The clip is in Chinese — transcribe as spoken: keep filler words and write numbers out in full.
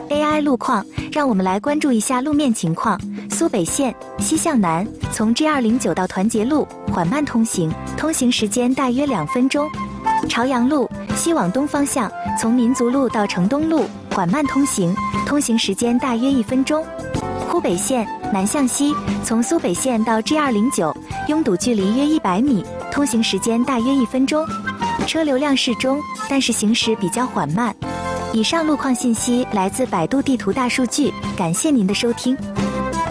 A I 路况，让我们来关注一下路面情况。苏北线西向南，从 G 二零九到团结路缓慢通行，通行时间大约两分钟。朝阳路西往东方向，从民族路到城东路缓慢通行，通行时间大约一分钟。湖北线南向西，从苏北线到 G 二零九，拥堵距离约一百米，通行时间大约一分钟。车流量适中，但是行驶比较缓慢。以上路况信息来自百度地图大数据，感谢您的收听。